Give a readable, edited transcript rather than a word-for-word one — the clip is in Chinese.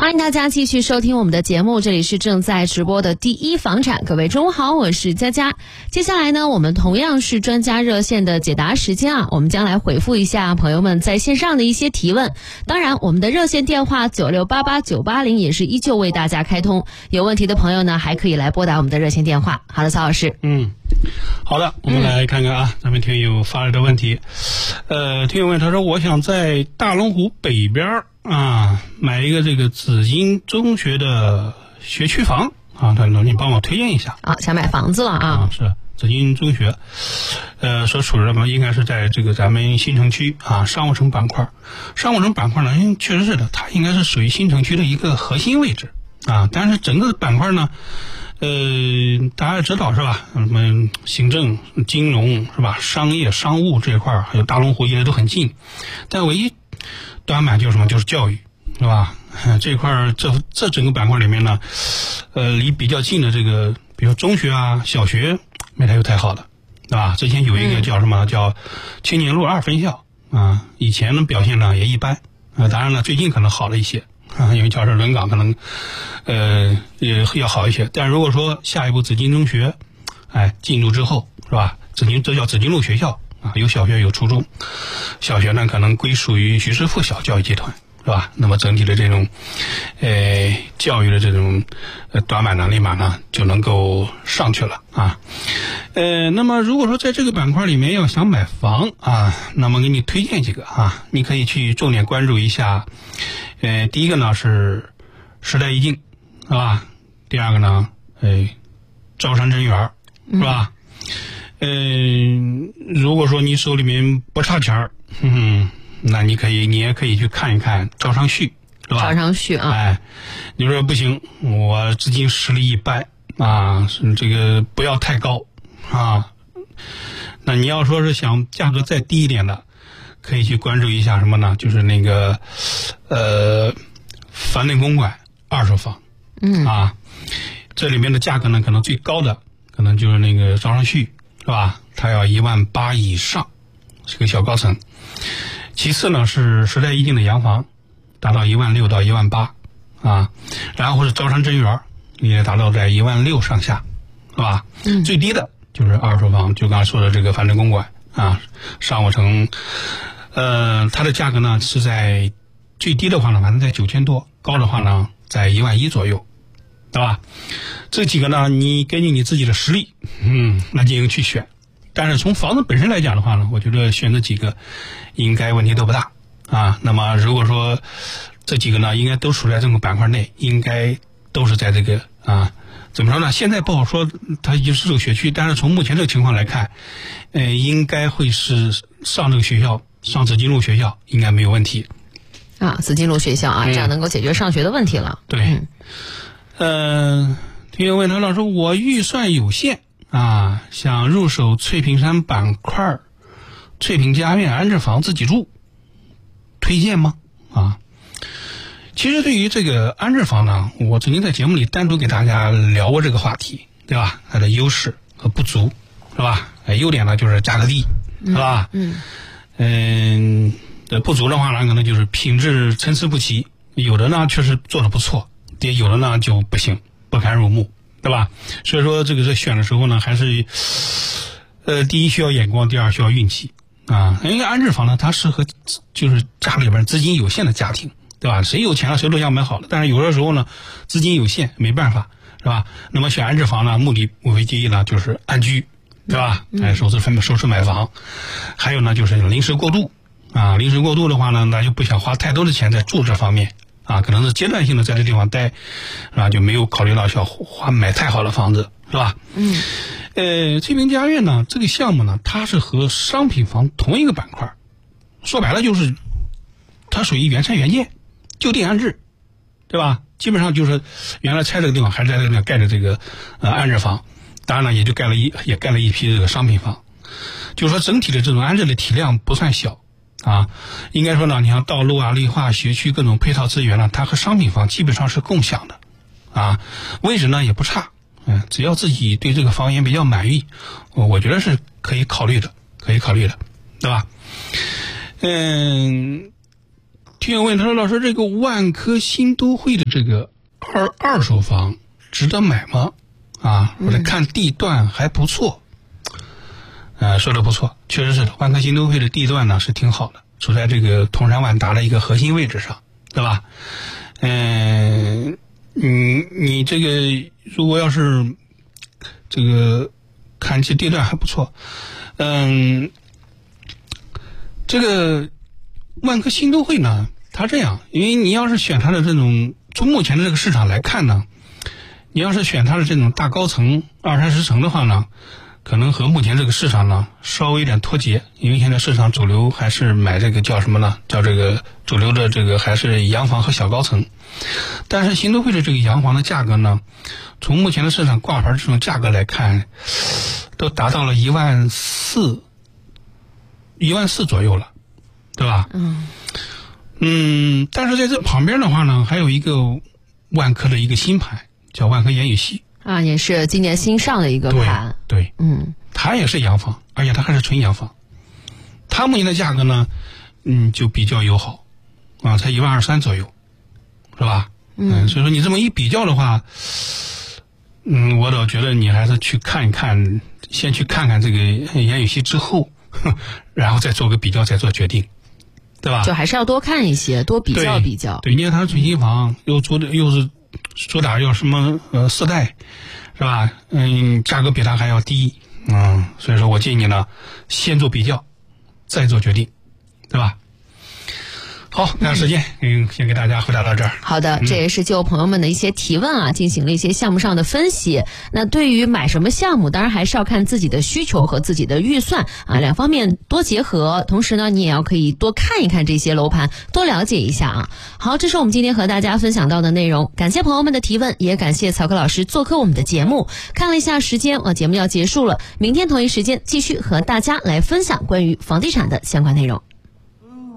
欢迎大家继续收听我们的节目，这里是正在直播的第一房产。各位中午好，我是佳佳。接下来呢，我们同样是专家热线的解答时间啊，我们将来回复一下朋友们在线上的一些提问。当然，我们的热线电话9688-980也是依旧为大家开通，有问题的朋友呢，还可以来拨打我们的热线电话。好的，曹老师。 好的，我们来看看啊，咱们听友发来的问题。听友问他说，我想在大龙湖北边买一个这个紫金中学的学区房啊，他说你帮我推荐一下。 想买房子了啊？ 是紫金中学，所处的嘛，应该是在这个咱们新城区啊商务城板块。商务城板块呢，确实是的，它应该是属于新城区的一个核心位置啊，但是整个板块呢。大家也知道是吧？什么行政、金融是吧？商业、商务这一块还有大龙湖一类都很近，但唯一短板就是什么？就是教育，是吧？这一块这整个板块里面呢，离比较近的这个，比如中学啊、小学没太有太好的，对吧？之前有一个叫什么？叫青年路2分校啊，以前的表现呢也一般啊，当然了，最近可能好了一些。因为教授轮岗可能也要好一些，但如果说下一步紫金中学进入之后是吧，这叫紫金路学校啊，有小学有初中，小学呢可能归属于徐师附小教育集团是吧，那么整体的这种教育的这种短板呢立马呢就能够上去了啊。那么如果说在这个板块里面要想买房啊，那么给你推荐几个啊，你可以去重点关注一下。第一个呢是时代一境，是吧？第二个呢，招商真园，是吧？如果说你手里面不差钱儿，那你也可以去看一看招商旭，是吧？ 招商旭啊， 你说不行，我资金实力一般啊，这个不要太高啊。那你要说是想价格再低一点的。可以去关注一下什么呢？就是那个樊内公馆2手房，这里面的价格呢，可能最高的可能就是那个招商旭，是吧？它要18000以上，是个小高层。其次呢是时代一境的洋房，达到16000到18000啊，然后是招商真园也达到在16000上下，是吧？最低的就是2手房，就刚才说的这个樊内公馆啊，商务城。它的价格呢是在最低的话呢，反正在9000多，高的话呢在11000左右，对吧？这几个呢，你根据你自己的实力，那进行去选。但是从房子本身来讲的话呢，我觉得选这几个应该问题都不大啊。那么如果说这几个呢，应该都属在这个板块内，应该都是在这个怎么说呢？现在不好说它就是这个学区，但是从目前这个情况来看，应该会是上这个学校。上紫金路学校应该没有问题啊，紫金路学校啊，这样能够解决上学的问题了。 对，听友问他老师，我预算有限啊，想入手翠屏山板块翠屏家苑安置房自己住，推荐吗？其实对于这个安置房呢，我曾经在节目里单独给大家聊过这个话题，对吧？它的优势和不足，是吧？优点呢就是价格低，是吧？不足的话呢，可能就是品质参差不齐，有的呢确实做得不错，有的呢就不行，不堪入目，对吧？所以说这个在选的时候呢，还是第一需要眼光，第二需要运气啊。因为安置房呢，它适合就是家里边资金有限的家庭，对吧？谁有钱了谁都想买好了，但是有的时候呢，资金有限，没办法，是吧？那么选安置房呢，目的无非第一呢就是安居。对吧？首次买房，还有呢就是临时过渡啊。临时过渡的话呢，那就不想花太多的钱在住这方面啊，可能是阶段性的在这地方待啊，就没有考虑到需要买太好的房子，是吧？翠屏家苑呢，这个项目呢，它是和商品房同一个板块，说白了就是它属于原拆原建，就地安置，对吧？基本上就是原来拆这个地方还是在这个地方盖的这个安置房。当然了，也盖了一批这个商品房，就是说整体的这种安置的体量不算小啊。应该说呢，你像道路啊、绿化、学区各种配套资源呢，它和商品房基本上是共享的啊。位置呢也不差，只要自己对这个房源比较满意，我觉得是可以考虑的，对吧？ 听友问他说：“老师，这个万科新都会的这个二手房值得买吗？啊，我来看地段还不错。说的不错，确实是的。万科新都会的地段呢是挺好的，处在这个通山万达的一个核心位置上，对吧？你这个如果要是这个看这地段还不错，这个万科新都会呢，它这样，因为你要是选它的这种，从目前的这个市场来看呢，你要是选它的这种大高层20-30层的话呢，可能和目前这个市场呢稍微有点脱节，因为现在市场主流还是买这个叫什么呢？叫这个主流的这个还是洋房和小高层。但是新都会的这个洋房的价格呢，从目前的市场挂牌这种价格来看，都达到了14000左右了，对吧？但是在这旁边的话呢，还有一个万科的一个新盘，叫万科严雨溪啊，也是今年新上的一个盘。 对，它也是洋房，而且它还是纯洋房。它目前的价格呢，就比较友好，啊，才12300左右，是吧？所以说你这么一比较的话，我倒觉得你还是去看一看，先去看看这个严雨溪之后，然后再做个比较，再做决定，对吧？ 就还是要多看一些，多比较比较。 对，你看它是纯新房，又是主打要什么4代，是吧？价格比它还要低，所以说我建议你呢，先做比较，再做决定，对吧？好，那时间，先给大家回答到这儿。 好的，这也是就朋友们的一些提问啊，进行了一些项目上的分析。那对于买什么项目，当然还是要看自己的需求和自己的预算啊，两方面多结合。同时呢，你也要可以多看一看这些楼盘，多了解一下啊。好，这是我们今天和大家分享到的内容。感谢朋友们的提问，也感谢曹科老师做客我们的节目。看了一下时间，节目要结束了，明天同一时间继续和大家来分享关于房地产的相关内容。